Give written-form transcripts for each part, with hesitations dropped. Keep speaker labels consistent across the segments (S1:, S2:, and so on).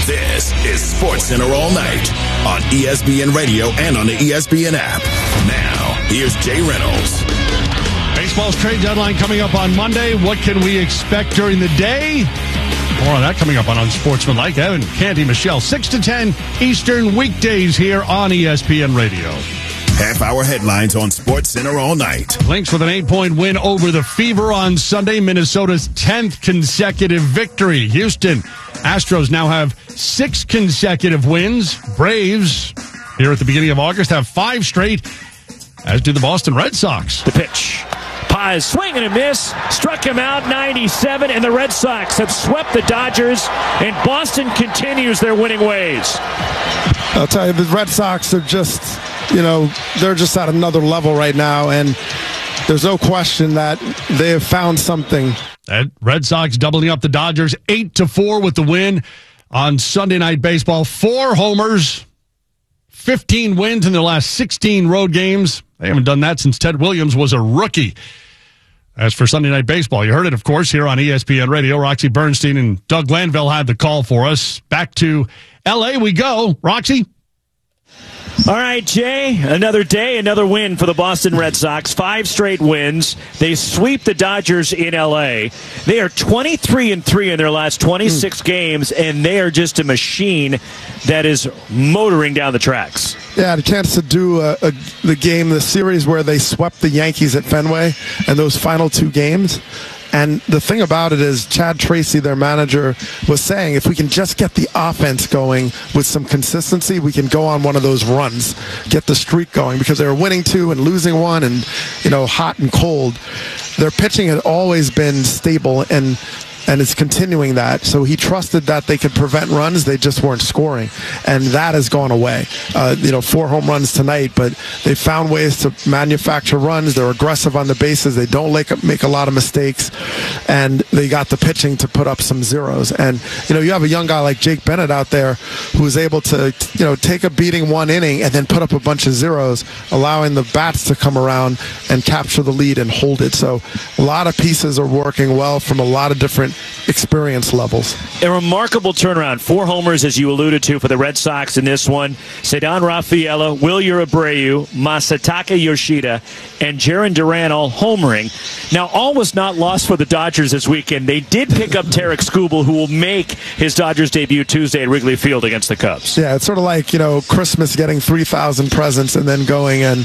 S1: This is SportsCenter All Night on ESPN Radio and on the ESPN app. Now, here's Jay Reynolds.
S2: Baseball's trade deadline coming up on Monday. What can we expect during the day? More on that coming up on Unsportsmanlike. Evan Canty, Michelle, 6 to 10 Eastern weekdays here on ESPN Radio.
S1: Half-hour headlines on SportsCenter All Night.
S2: Lynx with an 8-point win over the Fever on Sunday. Minnesota's 10th consecutive victory. Houston Astros now have 6 consecutive wins. Braves, here at the beginning of August, have 5 straight, as do the Boston Red Sox.
S3: The pitch. Paz swing and a miss, struck him out 97, and the Red Sox have swept the Dodgers, and Boston continues their winning ways.
S4: I'll tell you, the Red Sox are just, they're just at another level right now, and there's no question that they have found something.
S2: And Red Sox doubling up the Dodgers 8-4 with the win on Sunday Night Baseball. 4 homers, 15 wins in their last 16 road games. They haven't done that since Ted Williams was a rookie. As for Sunday Night Baseball, you heard it, of course, here on ESPN Radio. Roxy Bernstein and Doug Glanville had the call for us. Back to L.A. we go. Roxy?
S3: All right, Jay, another day, another win for the Boston Red Sox. 5 straight wins. They sweep the Dodgers in L.A. They are 23-3 in their last 26 games, and they are just a machine that is motoring down the tracks.
S4: Yeah, the chance to do the series where they swept the Yankees at Fenway and those final 2 games. And the thing about it is Chad Tracy, their manager, was saying if we can just get the offense going with some consistency, we can go on one of those runs, get the streak going, because they were winning 2 and losing 1 and, hot and cold. Their pitching had always been stable and it's continuing that. So he trusted that they could prevent runs. They just weren't scoring. And that has gone away. 4 home runs tonight, but they found ways to manufacture runs. They're aggressive on the bases. They don't make a lot of mistakes. And they got the pitching to put up some zeros. And, you have a young guy like Jake Bennett out there who's able to, take a beating 1 inning and then put up a bunch of zeros, allowing the bats to come around and capture the lead and hold it. So a lot of pieces are working well from a lot of different experience levels.
S3: A remarkable turnaround. 4 homers, as you alluded to, for the Red Sox in this one. Ceddanne Rafaela, Wilyer Abreu, Masataka Yoshida, and Jarren Duran all homering. Now, all was not lost for the Dodgers this weekend. They did pick up Tarek Skubal, who will make his Dodgers debut Tuesday at Wrigley Field against the Cubs.
S4: Yeah, it's sort of like, Christmas getting 3,000 presents and then going and,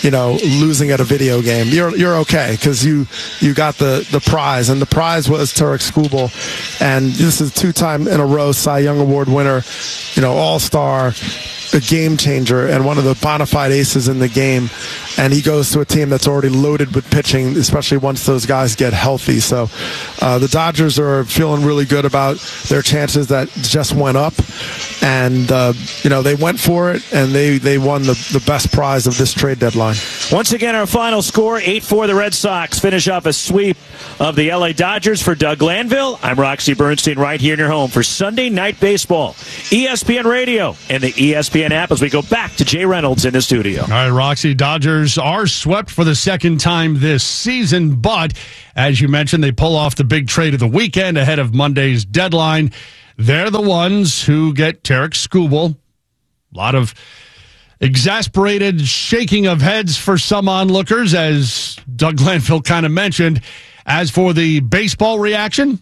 S4: losing at a video game. You're okay because you got the prize, and the prize was Tarek Skubal. And this is 2-time in a row Cy Young Award winner, all-star, a game changer, and one of the bona fide aces in the game. And he goes to a team that's already loaded with pitching, especially once those guys get healthy. So the Dodgers are feeling really good about their chances that just went up. And, they went for it, and they won the best prize of this trade deadline.
S3: Once again, our final score, 8-4. The Red Sox finish off a sweep of the L.A. Dodgers. For Doug Glanville, I'm Roxy Bernstein right here in your home for Sunday Night Baseball. ESPN Radio and the ESPN app as we go back to Jay Reynolds in the studio.
S2: All right, Roxy, Dodgers are swept for the 2nd time this season, but as you mentioned, they pull off the big trade of the weekend ahead of Monday's deadline. They're the ones who get Tarek Skubal. A lot of exasperated shaking of heads for some onlookers, as Doug Glanville kind of mentioned. As for the baseball reaction,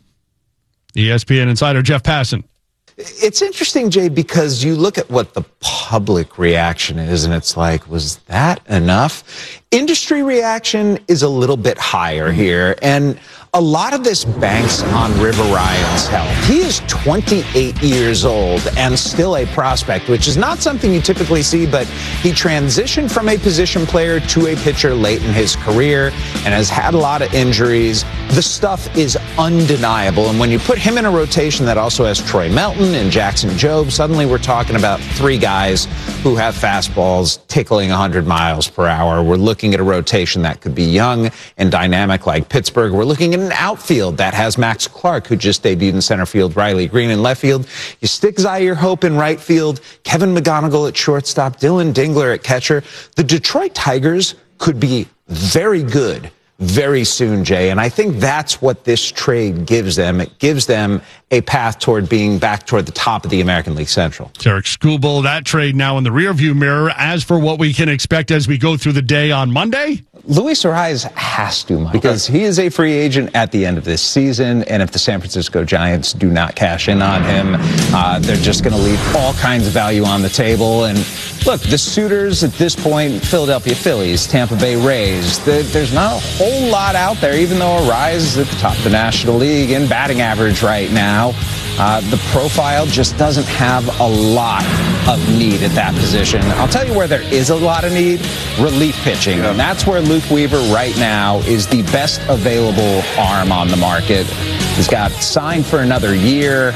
S2: ESPN insider Jeff Passan.
S5: It's interesting, Jay, because you look at what the public reaction is, and it's like, was that enough? Industry reaction is a little bit higher here, and a lot of this banks on River Ryan's health. He is 28 years old and still a prospect, which is not something you typically see, but he transitioned from a position player to a pitcher late in his career and has had a lot of injuries. The stuff is undeniable, and when you put him in a rotation that also has Troy Melton and Jackson Jobe, suddenly we're talking about 3 guys who have fastballs tickling 100 miles per hour. We're looking at a rotation that could be young and dynamic like Pittsburgh. We're looking at an outfield that has Max Clark, who just debuted in center field, Riley Green in left field. You stick Zaire Hope in right field, Kevin McGonigal at shortstop, Dylan Dingler at catcher. The Detroit Tigers could be very good very soon, Jay. And I think that's what this trade gives them. It gives them a path toward being back toward the top of the American League Central.
S2: Tarik Skubal, that trade now in the rearview mirror. As for what we can expect as we go through the day on Monday,
S5: Luis Arraez has to, Mike, because he is a free agent at the end of this season, and if the San Francisco Giants do not cash in on him, they're just going to leave all kinds of value on the table. And look, the suitors at this point, Philadelphia Phillies, Tampa Bay Rays, there's not a whole lot out there, even though Arraez is at the top of the National League in batting average right now. The profile just doesn't have a lot of need at that position. I'll tell you where there is a lot of need: relief pitching. And that's where Luke Weaver right now is the best available arm on the market. He's got signed for another year.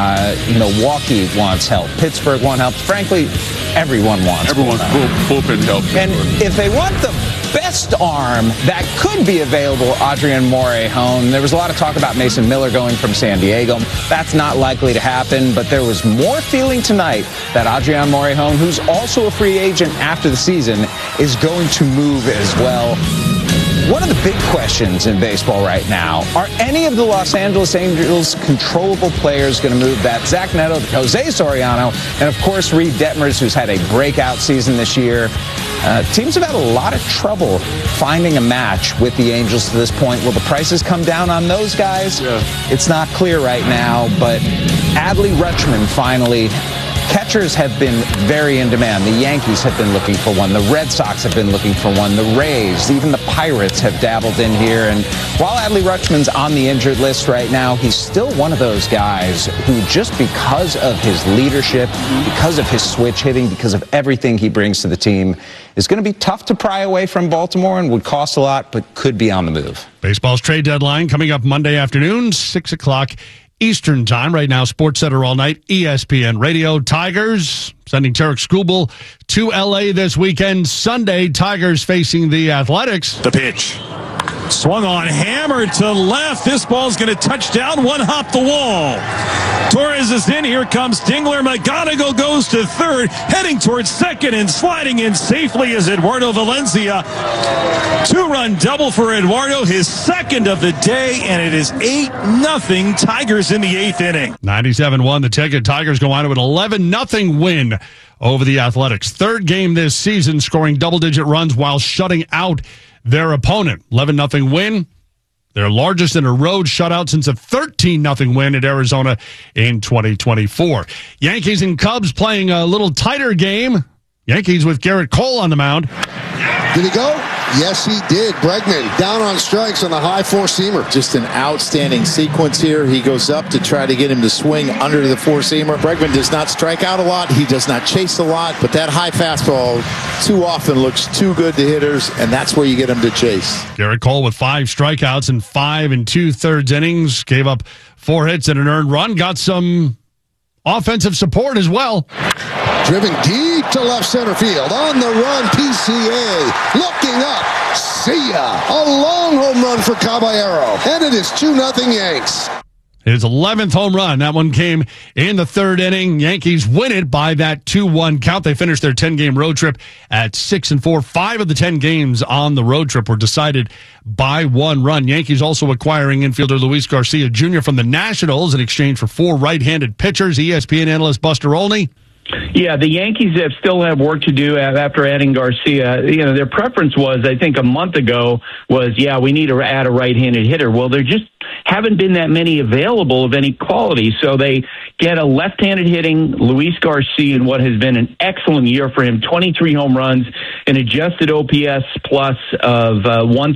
S5: Milwaukee wants help. Pittsburgh wants help. Frankly, everyone wants help.
S6: Everyone's bullpen help.
S5: And if they want the best arm that could be available, Adrian Morejon. There was a lot of talk about Mason Miller going from San Diego. That's not likely to happen, but there was more feeling tonight that Adrian Morejon, who's also a free agent after the season, is going to move as well. One of the big questions in baseball right now, are any of the Los Angeles Angels controllable players going to move? That Zach Neto, Jose Soriano, and of course Reed Detmers, who's had a breakout season this year. Teams have had a lot of trouble finding a match with the Angels to this point. Will the prices come down on those guys? Yeah. It's not clear right now, but Adley Rutschman finally. Catchers have been very in demand. The Yankees have been looking for one. The Red Sox have been looking for one. The Rays, even the Pirates have dabbled in here. And while Adley Rutschman's on the injured list right now, he's still one of those guys who, just because of his leadership, because of his switch hitting, because of everything he brings to the team, is going to be tough to pry away from Baltimore and would cost a lot, but could be on the move.
S2: Baseball's trade deadline coming up Monday afternoon, 6 o'clock. Eastern time. Right now, Sports Center all night, ESPN Radio. Tigers sending Tarik Skubal to L.A. this weekend. Sunday, Tigers facing the Athletics.
S7: The pitch. Swung on, hammered to left. This ball's going to touch down. One hop the wall. Torres is in. Here comes Dingler. McGonigal goes to third, heading towards second, and sliding in safely is Eduardo Valencia. 2-run double for Eduardo, his second of the day, and it is 8-0 Tigers in the 8th inning.
S2: 97-1 the ticket. Tigers go on to an 11-0 win over the Athletics. Third game this season, scoring double-digit runs while shutting out their opponent. 11-0 win. Their largest in a road shutout since a 13-0 win at Arizona in 2024. Yankees and Cubs playing a little tighter game. Yankees with Garrett Cole on the mound.
S8: Did he go? Yes, he did. Bregman down on strikes on the high four-seamer. Just an outstanding sequence here. He goes up to try to get him to swing under the four-seamer. Bregman does not strike out a lot. He does not chase a lot. But that high fastball too often looks too good to hitters, and that's where you get him to chase.
S2: Garrett Cole with 5 strikeouts in 5 2/3 innings. Gave up 4 hits and an earned run. Got some offensive support as well.
S8: Driven deep to left center field. On the run, PCA. Looking up. See ya. A long home run for Caballero. And it is 2-0 Yanks.
S2: His 11th home run. That one came in the 3rd inning. Yankees win it by that 2-1 count. They finished their 10-game road trip at 6-4. 5 of the 10 games on the road trip were decided by 1 run. Yankees also acquiring infielder Luis Garcia Jr. from the Nationals in exchange for 4 right-handed pitchers. ESPN analyst Buster Olney.
S9: Yeah, the Yankees still have work to do after adding Garcia. You know, their preference was, I think a month ago, we need to add a right-handed hitter. Well, there just haven't been that many available of any quality. So they get a left-handed hitting Luis Garcia in what has been an excellent year for him. 23 home runs, an adjusted OPS plus of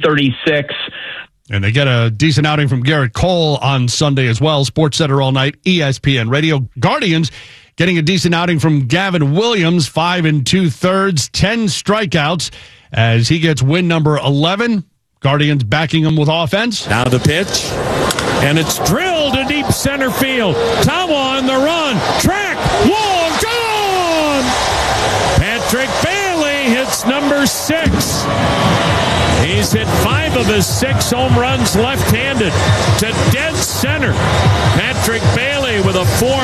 S9: 136.
S2: And they get a decent outing from Garrett Cole on Sunday as well. Sports Center all night, ESPN Radio. Guardians getting a decent outing from Gavin Williams, 5 2/3, 10 strikeouts as he gets win number 11. Guardians backing him with offense.
S7: Now the pitch, and it's drilled to deep center field. Tawa on the run, track, wall, gone! Patrick Bailey hits number 6. He's hit 5 of his 6 home runs left-handed to dead center. Patrick Bailey with a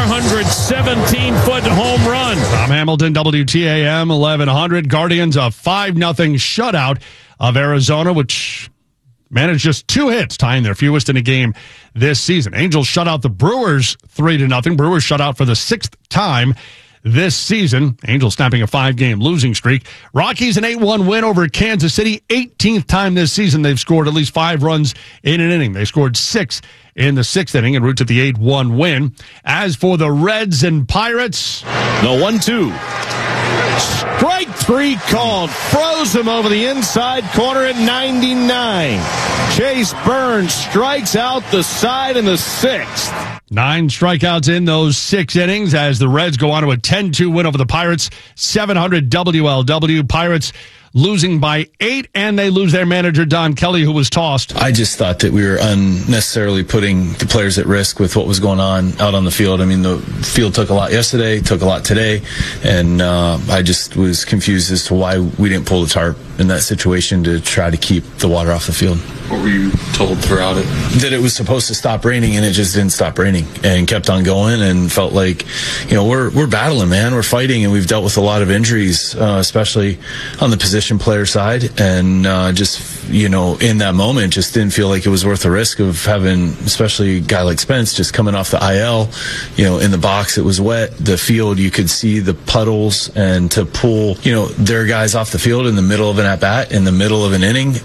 S7: 417-foot home run.
S2: Tom Hamilton, WTAM 1100. Guardians a 5-0 shutout of Arizona, which managed just 2 hits, tying their fewest in a game this season. Angels shut out the Brewers 3-0. Brewers shut out for the 6th time this season. Angels snapping a 5-game losing streak. Rockies an 8-1 win over Kansas City. 18th time this season they've scored at least 5 runs in an inning. They scored 6 in the 6th inning en route to the 8-1 win. As for the Reds and Pirates,
S7: the 1-2. Strike 3 called. Froze him over the inside corner at 99. Chase Burns strikes out the side in the 6th.
S2: 9 strikeouts in those 6 innings as the Reds go on to a 10-2 win over the Pirates. 700 WLW. Pirates losing by 8, and they lose their manager, Don Kelly, who was tossed.
S6: I just thought that we were unnecessarily putting the players at risk with what was going on out on the field. I mean, the field took a lot yesterday, took a lot today, and I just was confused as to why we didn't pull the tarp in that situation to try to keep the water off the field.
S10: What were you told throughout it?
S6: That it was supposed to stop raining, and it just didn't stop raining, and kept on going, and felt like, we're battling, man. We're fighting, and we've dealt with a lot of injuries, especially on the position player side, and in that moment, just didn't feel like it was worth the risk of having, especially a guy like Spence, just coming off the IL, in the box, it was wet. The field, you could see the puddles, and to pull, their guys off the field in the middle of an at-bat, in the middle of an inning,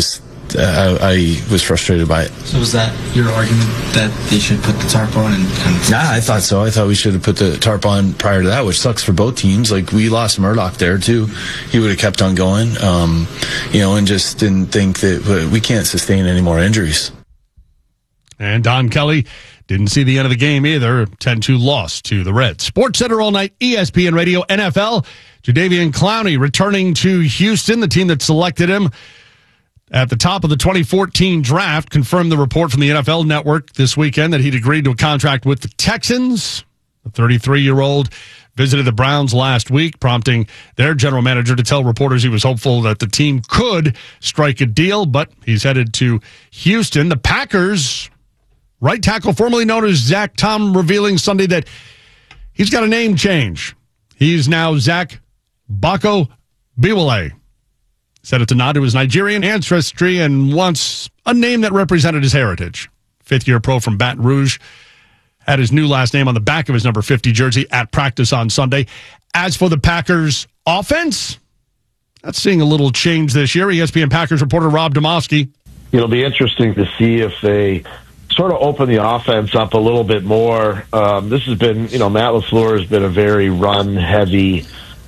S6: I was frustrated by it.
S10: So was that your argument that they should put the tarp on?
S6: Nah, I thought so. I thought we should have put the tarp on prior to that, which sucks for both teams. Like, we lost Murdoch there, too. He would have kept on going, and just didn't think that we can't sustain any more injuries.
S2: And Don Kelly didn't see the end of the game either. 10-2 loss to the Reds. Sports Center all night, ESPN Radio, NFL. Jadeveon Clowney returning to Houston, the team that selected him at the top of the 2014 draft, confirmed the report from the NFL Network this weekend that he'd agreed to a contract with the Texans. The 33-year-old visited the Browns last week, prompting their general manager to tell reporters he was hopeful that the team could strike a deal, but he's headed to Houston. The Packers, right tackle formerly known as Zach Tom, revealing Sunday that he's got a name change. He's now Zach Bako Biwale. Said it's a nod to his Nigerian ancestry and wants a name that represented his heritage. 5th-year pro from Baton Rouge had his new last name on the back of his number 50 jersey at practice on Sunday. As for the Packers' offense, that's seeing a little change this year. ESPN Packers reporter Rob Domofsky.
S11: It'll be interesting to see if they sort of open the offense up a little bit more. This has been, Matt LaFleur has been a very run-heavy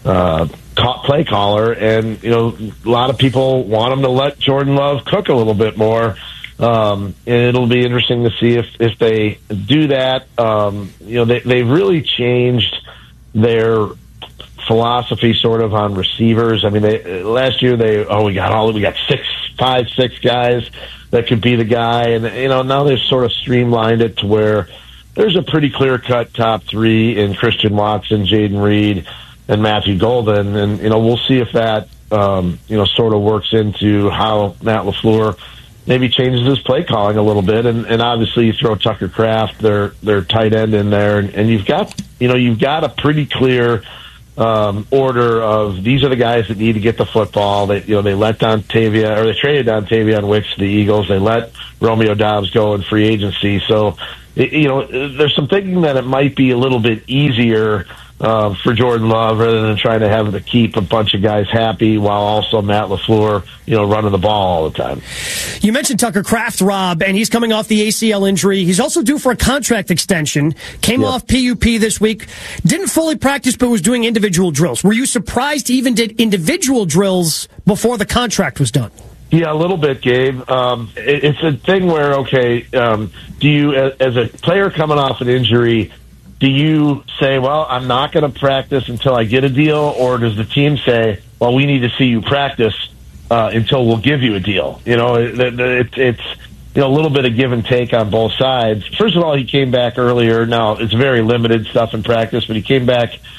S11: play caller, and a lot of people want him to let Jordan Love cook a little bit more. And it'll be interesting to see if they do that. They've really changed their philosophy sort of on receivers. I mean, last year we got 6 guys that could be the guy, and now they've sort of streamlined it to where there's a pretty clear-cut top 3 in Christian Watson, Jaden Reed, and Matthew Golden, and we'll see if that sort of works into how Matt LaFleur maybe changes his play calling a little bit, and obviously you throw Tucker Kraft, their tight end, in there, and you've got a pretty clear order of these are the guys that need to get the football. They let Dontavia, or they traded Dontavia Wicks to the Eagles. They let Romeo Doubs go in free agency. So there's some thinking that it might be a little bit easier for Jordan Love rather than trying to have to keep a bunch of guys happy while also Matt LaFleur, running the ball all the time.
S12: You mentioned Tucker Kraft, Rob, and he's coming off the ACL injury. He's also due for a contract extension. Came off PUP this week. Didn't fully practice, but was doing individual drills. Were you surprised he even did individual drills before the contract was done?
S11: Yeah, a little bit, Gabe. It's a thing where, do you, as a player coming off an injury, do you say, well, I'm not going to practice until I get a deal, or does the team say, well, we need to see you practice until we'll give you a deal? It's a little bit of give and take on both sides. First of all, he came back earlier. Now, it's very limited stuff in practice, but he came back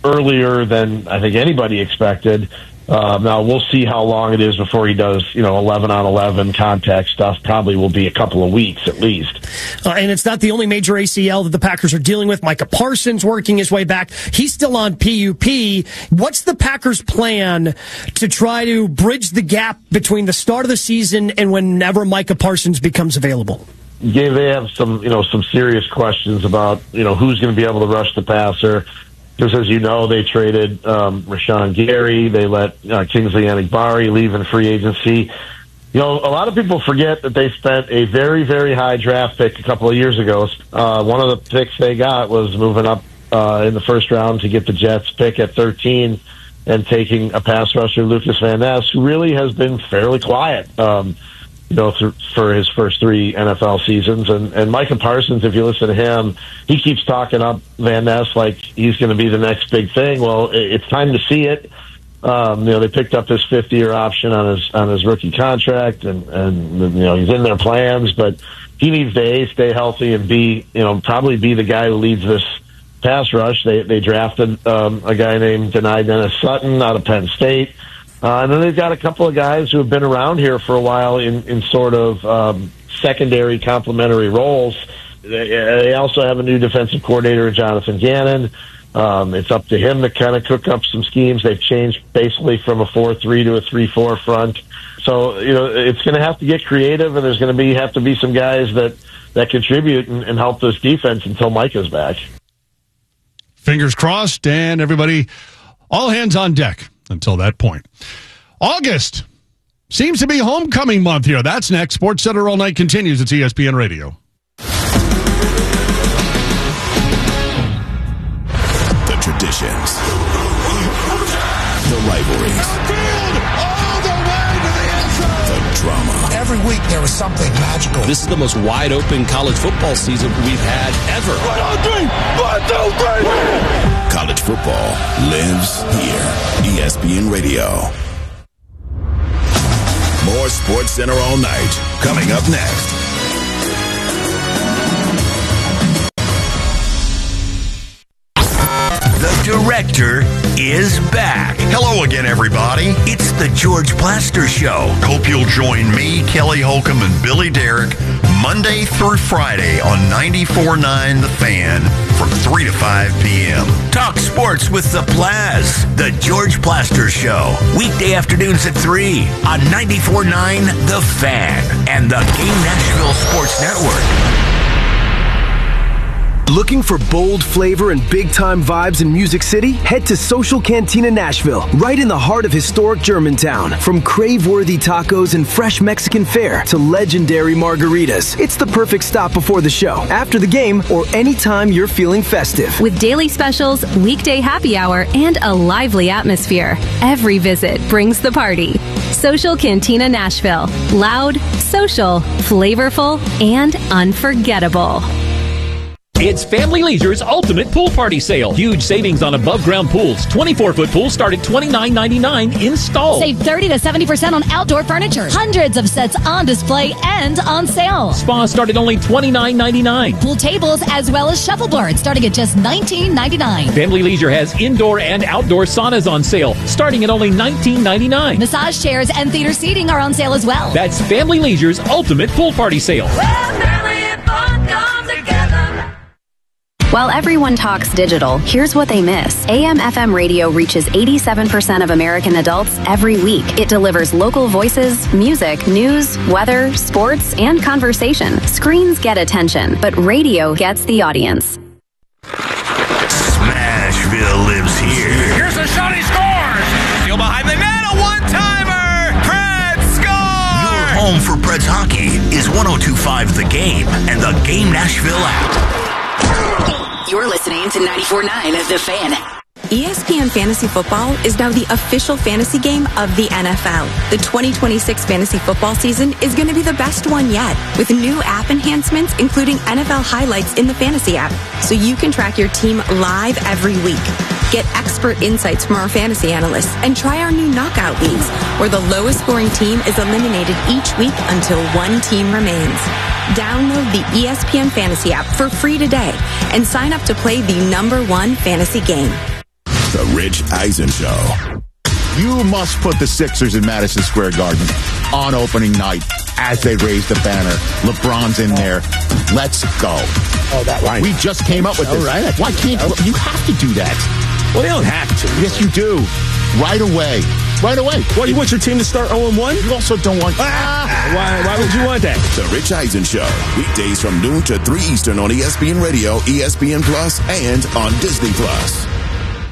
S11: earlier than I think anybody expected. Now we'll see how long it is before he does, 11-on-11 contact stuff. Probably will be a couple of weeks at least.
S12: And it's not the only major ACL that the Packers are dealing with. Micah Parsons working his way back. He's still on PUP. What's the Packers' plan to try to bridge the gap between the start of the season and whenever Micah Parsons becomes available?
S11: Yeah, they have some serious questions about, who's going to be able to rush the passer. Because, as you know, they traded Rashawn Gary. They let Kingsley Enagbare leave in free agency. A lot of people forget that they spent a very, very high draft pick a couple of years ago. One of the picks they got was moving up in the first round to get the Jets pick at 13 and taking a pass rusher, Lucas Van Ness, who really has been fairly quiet. For his first 3 NFL seasons. And Micah Parsons, if you listen to him, he keeps talking up Van Ness like he's going to be the next big thing. Well, it's time to see it. They picked up his 5th-year option on his rookie contract, and he's in their plans, but he needs to A, stay healthy, and B, probably be the guy who leads this pass rush. They drafted a guy named Denai Dennis Sutton out of Penn State. And then they've got a couple of guys who have been around here for a while in sort of secondary complementary roles. They also have a new defensive coordinator, Jonathan Gannon. It's up to him to kind of cook up some schemes. They've changed basically from a 4-3 to a 3-4 front. So, it's going to have to get creative, and there's going to have to be some guys that contribute and help this defense until Micah's back.
S2: Fingers crossed, and everybody, all hands on deck until that point. August seems to be homecoming month here. That's next. Sports Center All Night continues. It's ESPN Radio.
S1: The traditions. The rivalries.
S13: All the way to the end zone.
S1: The drama.
S13: Every week there was something magical.
S14: This is the most wide open college football season we've had ever.
S1: 1, 2, 3. College football lives here. ESPN Radio. More Sports Center All Night coming up next.
S15: The director is back. Hello again, everybody. It's the George Plaster Show. Hope you'll join me, Kelly Holcomb, and Billy Derrick Monday through Friday on 94.9 The Fan from 3 to 5 p.m. Talk sports with the Plaz. The George Plaster Show. Weekday afternoons at 3 on 94.9 The Fan and the Game Nashville Sports Network.
S16: Looking for bold flavor and big-time vibes in Music City? Head to Social Cantina Nashville, right in the heart of historic Germantown. From crave-worthy tacos and fresh Mexican fare to legendary margaritas, it's the perfect stop before the show, after the game, or anytime you're feeling festive.
S17: With daily specials, weekday happy hour, and a lively atmosphere, every visit brings the party. Social Cantina Nashville. Loud, social, flavorful, and unforgettable.
S18: It's Family Leisure's Ultimate Pool Party Sale. Huge savings on above-ground pools. 24-foot pools start at $29.99 installed.
S19: Save 30 to 70% on outdoor furniture. Hundreds of sets on display and on sale.
S18: Spas start at only $29.99.
S19: Pool tables as well as shuffleboards starting at just $19.99.
S18: Family Leisure has indoor and outdoor saunas on sale starting at only $19.99.
S19: Massage chairs and theater seating are on sale as well.
S18: That's Family Leisure's Ultimate Pool Party Sale.
S19: Well, family and fun come together.
S17: While everyone talks digital, here's what they miss. AM/FM radio reaches 87% of American adults every week. It delivers local voices, music, news, weather, sports, and conversation. Screens get attention, but radio gets the audience.
S15: Smashville lives here.
S13: Here's a shot, he scores! Still behind the net, a one-timer! Preds score!
S15: Your home for Preds hockey is 102.5 The Game and the Game Nashville app.
S20: You're listening to 94.9 The Fan.
S21: ESPN Fantasy Football is now the official fantasy game of the NFL. The 2026 fantasy football season is going to be the best one yet, with new app enhancements, including NFL highlights in the fantasy app, so you can track your team live every week. Get expert insights from our fantasy analysts and try our new knockout leagues, where the lowest scoring team is eliminated each week until one team remains. Download the ESPN Fantasy app for free today and sign up to play the #1 fantasy game.
S1: The Rich Eisen Show.
S4: You must put the Sixers in Madison Square Garden on opening night as they raise the banner. LeBron's in there. Let's go.
S22: Oh, that line.
S4: We just came up with this.
S22: Right.
S4: Why can't you have to do that?
S22: Well, they don't have to.
S4: Yes, you do. Right away. Right away.
S22: Well, you want your team to start 0-1?
S4: You also don't want...
S22: Why would you want that?
S1: The Rich Eisen Show. Weekdays from noon to 3 Eastern on ESPN Radio, ESPN Plus, and on Disney Plus.